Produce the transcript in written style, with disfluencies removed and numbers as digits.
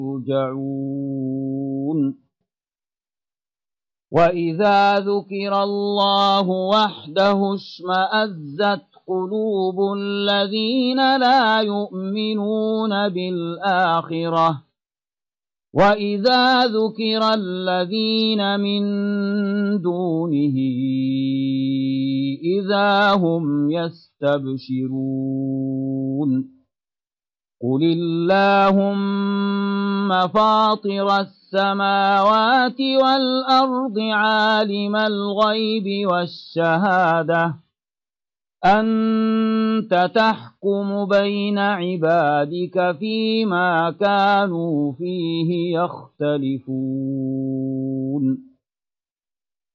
يرجعون وإذا ذكر الله وحده اشمأزت قلوب الذين لا يؤمنون بالآخرة وإذا ذكر الذين من دونه إذا هم يستبشرون قل اللهم فاطر السماوات والأرض عالم الغيب والشهادة أنت تحكم بين عبادك فيما كانوا فيه يختلفون